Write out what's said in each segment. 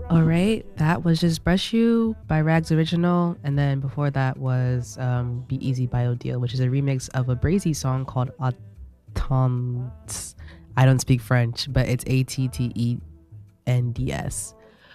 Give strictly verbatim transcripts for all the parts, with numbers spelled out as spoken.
All right, that was just Brush You by Rags Original. And then before that was um, Be Easy by Odile, which is a remix of a Brazy song called Attends. I don't speak French, but it's A T T E N D S.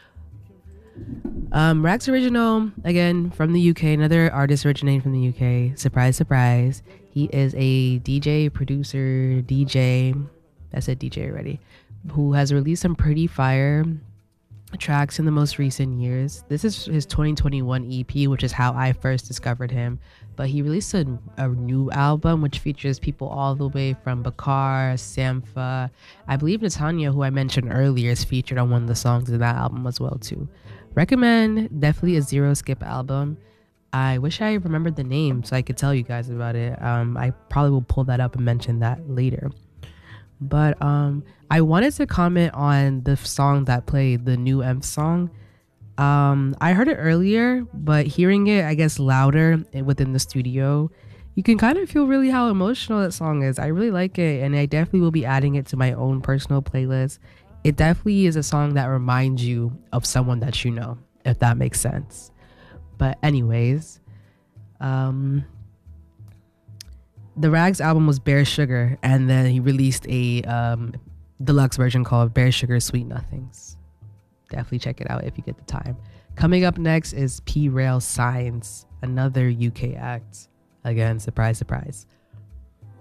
Um, Rags Original, again, from the U K, another artist originating from the U K. Surprise, surprise. He is a D J, producer, D J. I said D J already. Who has released some pretty fire tracks in the most recent years. This is his twenty twenty-one E P, which is how I first discovered him. But he released a, a new album which features people all the way from Bakar, Sampha. I believe Natanya, who I mentioned earlier, is featured on one of the songs in that album as well too. Recommend, definitely a zero skip album. I wish I remembered the name so I could tell you guys about it. Um, I probably will pull that up and mention that later. But um, I wanted to comment on the song that played, the new M song. Um, I heard it earlier, but hearing it, I guess, louder within the studio, you can kind of feel really how emotional that song is. I really like it, and I definitely will be adding it to my own personal playlist. It definitely is a song that reminds you of someone that you know, if that makes sense. But anyways, um, the Rags album was Bare Sugar, and then he released a um, deluxe version called Bare Sugar Sweet Nothings. Definitely check it out if you get the time. Coming up next is P Rail Signs, another U K act. Again, surprise, surprise.